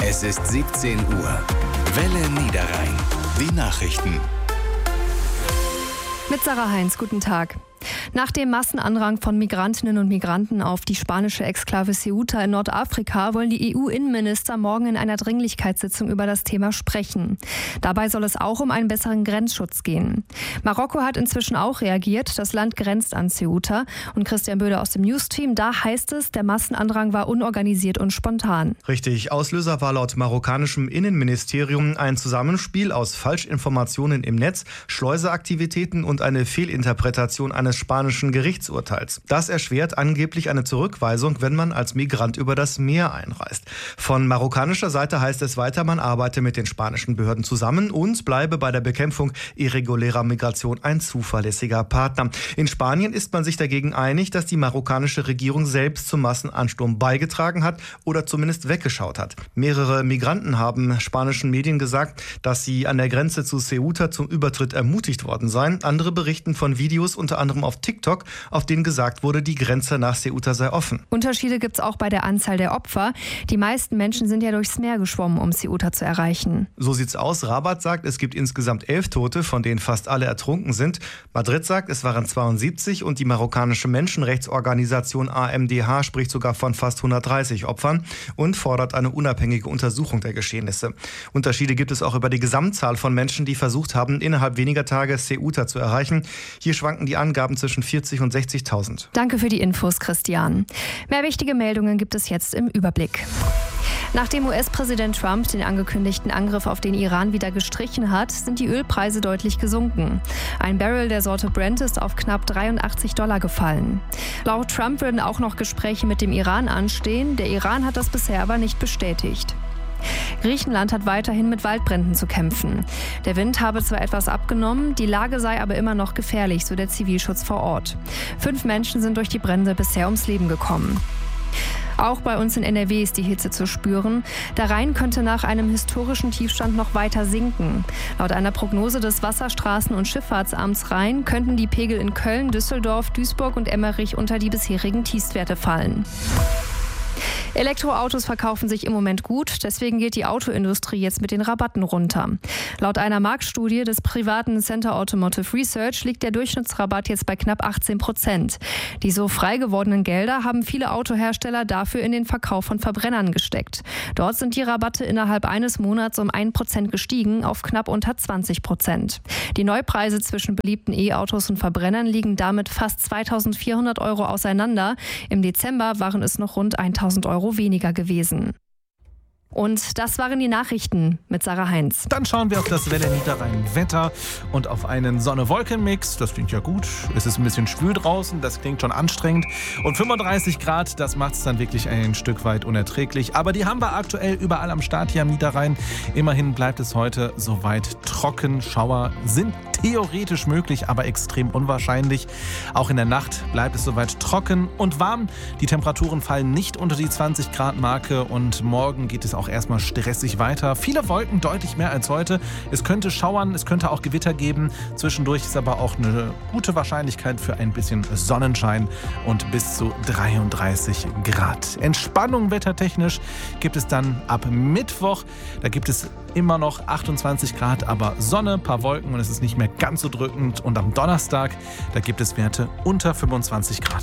Es ist 17 Uhr. Welle Niederrhein. Die Nachrichten. Mit Sarah Heinz, guten Tag. Nach dem Massenandrang von Migrantinnen und Migranten auf die spanische Exklave Ceuta in Nordafrika wollen die EU-Innenminister morgen in einer Dringlichkeitssitzung über das Thema sprechen. Dabei soll es auch um einen besseren Grenzschutz gehen. Marokko hat inzwischen auch reagiert. Das Land grenzt an Ceuta. Und Christian Böde aus dem Newsteam, da heißt es, der Massenandrang war unorganisiert und spontan. Richtig, Auslöser war laut marokkanischem Innenministerium ein Zusammenspiel aus Falschinformationen im Netz, Schleuseaktivitäten und eine Fehlinterpretation eines spanischen Gerichtsurteils. Das erschwert angeblich eine Zurückweisung, wenn man als Migrant über das Meer einreist. Von marokkanischer Seite heißt es weiter, man arbeite mit den spanischen Behörden zusammen und bleibe bei der Bekämpfung irregulärer Migration ein zuverlässiger Partner. In Spanien ist man sich dagegen einig, dass die marokkanische Regierung selbst zum Massenansturm beigetragen hat oder zumindest weggeschaut hat. Mehrere Migranten haben spanischen Medien gesagt, dass sie an der Grenze zu Ceuta zum Übertritt ermutigt worden seien. Andere berichten von Videos, unter anderem auf TikTok, auf denen gesagt wurde, die Grenze nach Ceuta sei offen. Unterschiede gibt es auch bei der Anzahl der Opfer. Die meisten Menschen sind ja durchs Meer geschwommen, um Ceuta zu erreichen. So sieht's aus. Rabat sagt, es gibt insgesamt 11 Tote, von denen fast alle ertrunken sind. Madrid sagt, es waren 72 und die marokkanische Menschenrechtsorganisation AMDH spricht sogar von fast 130 Opfern und fordert eine unabhängige Untersuchung der Geschehnisse. Unterschiede gibt es auch über die Gesamtzahl von Menschen, die versucht haben, innerhalb weniger Tage Ceuta zu erreichen. Hier schwanken die Angaben zwischen 40 und 60.000. Danke für die Infos, Christian. Mehr wichtige Meldungen gibt es jetzt im Überblick. Nachdem US-Präsident Trump den angekündigten Angriff auf den Iran wieder gestrichen hat, sind die Ölpreise deutlich gesunken. Ein Barrel der Sorte Brent ist auf knapp $83 gefallen. Laut Trump würden auch noch Gespräche mit dem Iran anstehen. Der Iran hat das bisher aber nicht bestätigt. Griechenland hat weiterhin mit Waldbränden zu kämpfen. Der Wind habe zwar etwas abgenommen, die Lage sei aber immer noch gefährlich, so der Zivilschutz vor Ort. 5 Menschen sind durch die Brände bisher ums Leben gekommen. Auch bei uns in NRW ist die Hitze zu spüren. Der Rhein könnte nach einem historischen Tiefstand noch weiter sinken. Laut einer Prognose des Wasserstraßen- und Schifffahrtsamts Rhein könnten die Pegel in Köln, Düsseldorf, Duisburg und Emmerich unter die bisherigen Tiefstwerte fallen. Elektroautos verkaufen sich im Moment gut, deswegen geht die Autoindustrie jetzt mit den Rabatten runter. Laut einer Marktstudie des privaten Center Automotive Research liegt der Durchschnittsrabatt jetzt bei knapp 18%. Die so frei gewordenen Gelder haben viele Autohersteller dafür in den Verkauf von Verbrennern gesteckt. Dort sind die Rabatte innerhalb eines Monats um 1% gestiegen auf knapp unter 20%. Die Neupreise zwischen beliebten E-Autos und Verbrennern liegen damit fast 2.400 € auseinander. Im Dezember waren es noch rund 1.000 € weniger gewesen. Und das waren die Nachrichten mit Sarah Heinz. Dann schauen wir auf das Welle Niederrhein Wetter und auf einen Sonne-Wolken-Mix. Das klingt ja gut. Es ist ein bisschen schwül draußen, das klingt schon anstrengend. Und 35 Grad, das macht es dann wirklich ein Stück weit unerträglich. Aber die haben wir aktuell überall am Start hier am Niederrhein. Immerhin bleibt es heute soweit trocken. Schauer sind theoretisch möglich, aber extrem unwahrscheinlich. Auch in der Nacht bleibt es soweit trocken und warm. Die Temperaturen fallen nicht unter die 20 Grad Marke und morgen geht es auch erstmal stressig weiter. Viele Wolken, deutlich mehr als heute. Es könnte schauern, es könnte auch Gewitter geben. Zwischendurch ist aber auch eine gute Wahrscheinlichkeit für ein bisschen Sonnenschein und bis zu 33 Grad. Entspannung wettertechnisch gibt es dann ab Mittwoch. Da gibt es immer noch 28 Grad, aber Sonne, ein paar Wolken und es ist nicht mehr ganz so drückend. Und am Donnerstag, da gibt es Werte unter 25 Grad.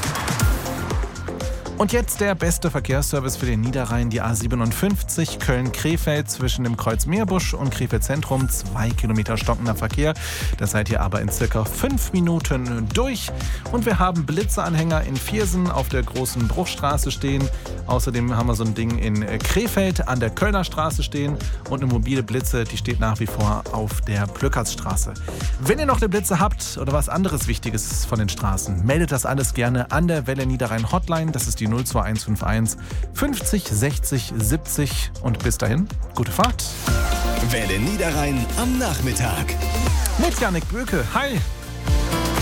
Und jetzt der beste Verkehrsservice für den Niederrhein, die A57 Köln-Krefeld zwischen dem Kreuz Meerbusch und Krefeld Zentrum. 2 Kilometer stockender Verkehr. Da seid ihr aber in circa 5 Minuten durch. Und wir haben Blitzeanhänger in Viersen auf der großen Bruchstraße stehen. Außerdem haben wir so ein Ding in Krefeld an der Kölner Straße stehen. Und eine mobile Blitze, die steht nach wie vor auf der Plöckertsstraße. Wenn ihr noch eine Blitze habt oder was anderes Wichtiges von den Straßen, meldet das alles gerne an der Welle Niederrhein Hotline. Das ist die 02151 50 60 70 und bis dahin, gute Fahrt. Welle Niederrhein am Nachmittag. Mit Jannik Böke. Hi.